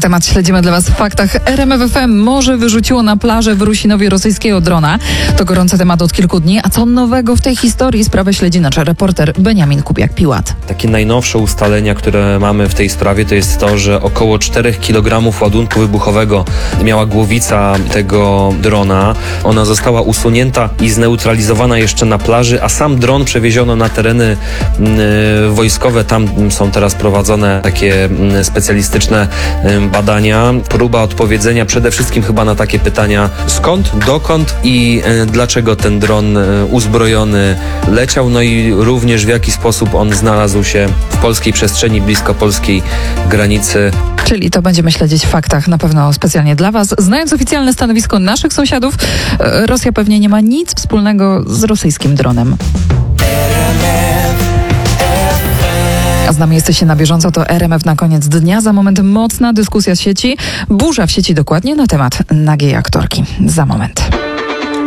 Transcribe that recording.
temat śledzimy dla Was w faktach. RMF FM morze wyrzuciło na plażę w Rusinowie rosyjskiego drona. To gorący temat od kilku dni. A co nowego w tej historii? Sprawę śledzi nasz reporter Beniamin Kubiak-Piłat. Takie najnowsze ustalenia, które mamy w tej sprawie, to jest to, że około 4 kg ładunku wybuchowego miała głowica tego drona. Ona została usunięta i zneutralizowana jeszcze na plaży, a sam dron przewieziono na tereny wojskowe. Tam są teraz prowadzone takie specjalistyczne badania. Próba odpowiedzenia przede wszystkim chyba na takie pytania: skąd, dokąd i dlaczego ten dron uzbrojony leciał, no i również w jaki sposób on znalazł się w polskiej przestrzeni, blisko polskiej granicy. Czyli to będziemy śledzić w faktach na pewno specjalnie dla Was. Znając oficjalne stanowisko naszych sąsiadów, Rosja pewnie nie ma nic wspólnego z rosyjskim dronem. A z nami jesteście na bieżąco, to RMF na koniec dnia. Za moment mocna dyskusja z sieci, burza w sieci dokładnie na temat nagiej aktorki. Za moment.